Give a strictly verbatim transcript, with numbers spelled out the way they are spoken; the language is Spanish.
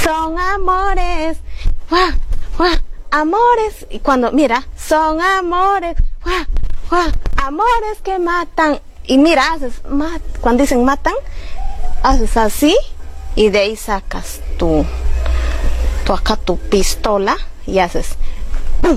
son amores, ¡guau! ¡Guau! Amores, y cuando, mira, son amores, ¡guau! ¡Guau! Amores que matan, y mira, haces, mat, cuando dicen matan, haces así, y de ahí sacas tu, tu acá tu pistola, y haces